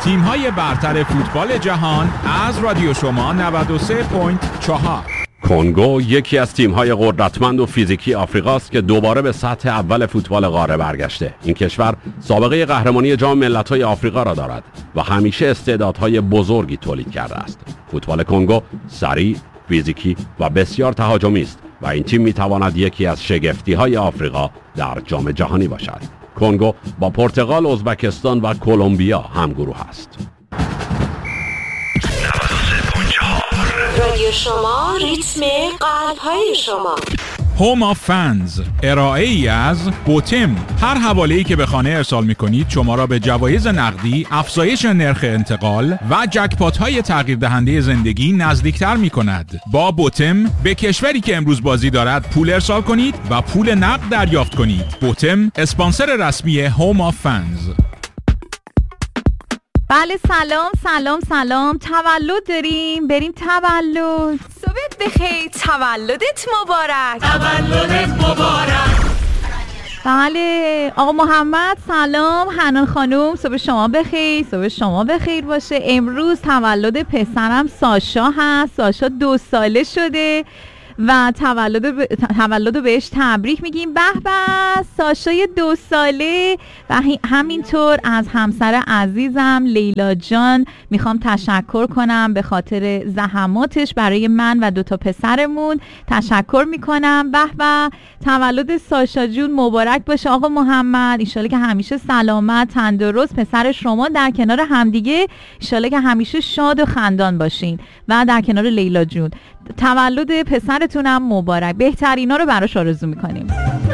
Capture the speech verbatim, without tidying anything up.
تیم‌های برتر فوتبال جهان از رادیو شما نود و سه ممیز چهار. کنگو یکی از تیم‌های قدرتمند و فیزیکی آفریقاست که دوباره به سطح اول فوتبال قاره برگشته. این کشور سابقه قهرمانی جام ملت‌های آفریقا را دارد و همیشه استعدادهای بزرگی تولید کرده است. فوتبال کنگو سریع، فیزیکی و بسیار تهاجمی است و این تیم می‌تواند یکی از شگفتی‌های آفریقا در جام جهانی باشد. کنگو با پرتغال، ازبکستان و کلمبیا همگروه است. رادیو شما، ریتم قلب‌های شما. هوم آف فنز، ارائه ای از بوتم. هر حواله‌ای که به خانه ارسال می‌کنید شما را به جوایز نقدی، افزایش نرخ انتقال و جکپات‌های تغییر دهنده زندگی نزدیکتر می‌کند. با بوتم به کشوری که امروز بازی دارد پول ارسال کنید و پول نقد دریافت کنید. بوتم اسپانسر رسمی هوم آف فنز. بله سلام سلام سلام، تولد داریم، بریم تولد. صبحت بخیر، تولدت مبارک. تولدت مبارک. بله آقا محمد سلام، حنان خانم صبح شما بخیر، صبح شما بخیر باشه. امروز تولد پسرم ساشا هست، ساشا دو ساله شده و تولد ب... تولد بهش تبریک میگیم. به به ساشای دو ساله. و همینطور از همسر عزیزم لیلا جان میخوام تشکر کنم به خاطر زحماتش برای من و دوتا پسرمون. تشکر میکنم. به به تولد ساشا جون مبارک باشه آقا محمد. ایشالا که همیشه سلامت تندرست پسر شما در کنار همدیگه، ایشالا که همیشه شاد و خندان باشین و در کنار لیلا جون. تولد پسرتونم مبارک، بهترینا رو براش آرزو میکنیم.